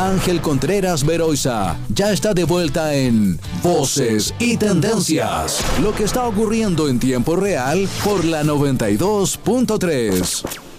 Ángel Contreras Beroiza ya está de vuelta en Voces y Tendencias. Lo que está ocurriendo en tiempo real por la 92.3.